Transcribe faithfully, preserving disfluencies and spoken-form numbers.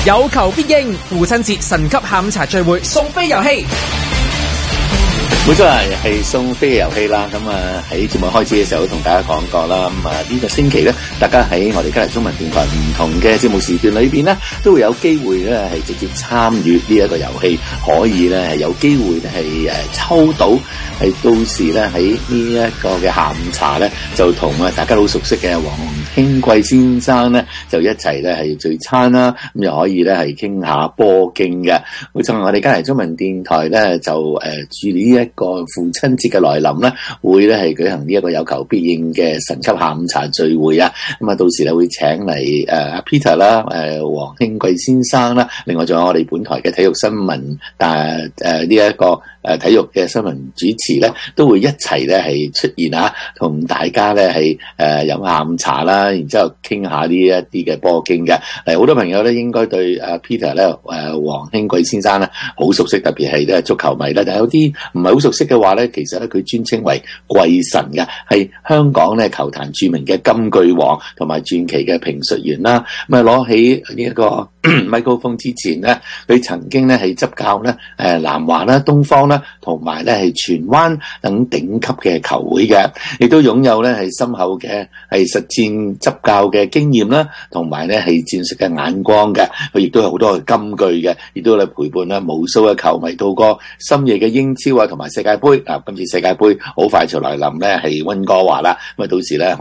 有求必應，父親節神級下午茶聚會送飛遊戲。 冇錯啦，係送飛嘅遊戲啦。咁啊喺節目開始嘅時候同大家講過啦。咁啊呢個星期咧，大家喺我哋嘉麗中文電台唔同嘅節目時段裏邊咧，都會有機會咧係直接參與呢一個遊戲，可以咧係有機會係誒抽到，係到時咧喺呢一個嘅下午茶咧，就同啊大家好熟悉嘅黃興貴先生咧，就一齊咧係聚餐啦。咁又可以咧係傾下波經嘅。冇錯，我哋嘉麗中文電台咧就誒住呢一個父親節嘅來臨咧，會咧係舉行呢一個有求必應嘅神級下午茶聚會啊！咁啊，到時咧會請嚟誒阿 Peter 啦、誒黃興貴先生啦，另外仲有我哋本台嘅體育新聞，但誒呢一個誒體育嘅新聞主持咧，都會一齊咧係出現啊，同大家咧係誒飲下午茶啦，然之後傾下呢一啲嘅波經嘅。誒好多朋友咧應該對阿 Peter 咧誒黃興貴先生咧好熟悉，特別係咧足球迷啦，但係有啲唔係好熟悉嘅話咧，其實咧佢尊稱為貴神嘅，係香港咧球壇著名嘅金句王同埋傳奇嘅評述員啦。咁啊攞起呢一個麥克風之前咧，佢曾經咧係執教咧誒南華啦、東方啦，同埋咧係荃灣等頂級嘅球會嘅，亦都擁有咧係深厚嘅係實戰執教嘅經驗啦，同埋咧係戰術嘅眼光嘅。佢亦都有好多嘅金句嘅，亦都咧陪伴啦無數嘅球迷度過深夜嘅英超啊，同埋世界盃。嗱，今次世界盃好快就來臨咧，係溫哥華啦。咁啊，到時咧。